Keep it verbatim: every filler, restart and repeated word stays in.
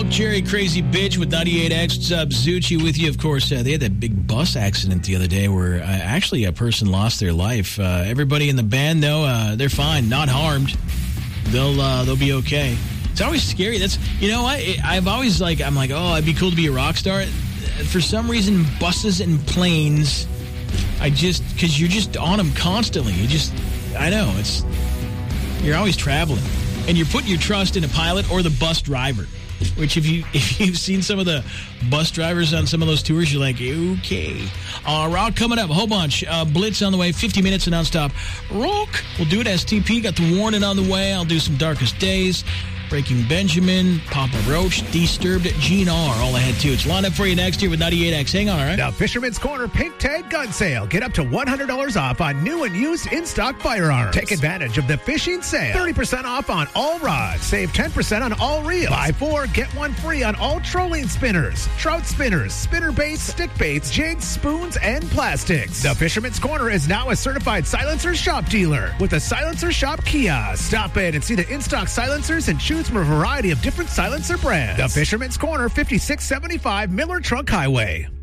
Hulk, Jerry Crazy Bitch with ninety-eight X. What's up? Zucci with you, of course. Uh, they had that big bus accident the other day where uh, actually a person lost their life. Uh, everybody in the band, though, uh, they're fine, not harmed. They'll uh, they'll be okay. It's always scary. That's you know what I've always like. I'm like, oh, it'd be cool to be a rock star. For some reason, buses and planes, I just because you're just on them constantly. You just, I know it's you're always traveling, and you're putting your trust in a pilot or the bus driver. Which, if you if you've seen some of the bus drivers on some of those tours, you're like, okay. Uh, rock coming up, a whole bunch. Uh, Blitz on the way, fifty minutes of nonstop rock. We'll do it. S T P got the warning on the way. I'll do some Darkest Days. Breaking Benjamin, Papa Roach, Disturbed, Gene R. All ahead, too. It's lined up for you next year with ninety-eight X. Hang on, all right? The Fisherman's Corner Pink Tag Gun Sale. Get up to one hundred dollars off on new and used in-stock firearms. Take advantage of the fishing sale. thirty percent off on all rods. Save ten percent on all reels. Buy four, get one free on all trolling spinners, trout spinners, spinner baits, stick baits, jigs, spoons, and plastics. The Fisherman's Corner is now a certified silencer shop dealer with a Silencer Shop kiosk. Stop in and see the in-stock silencers and choose from a variety of different silencer brands. The Fisherman's Corner, fifty-six seventy-five Miller Trunk Highway.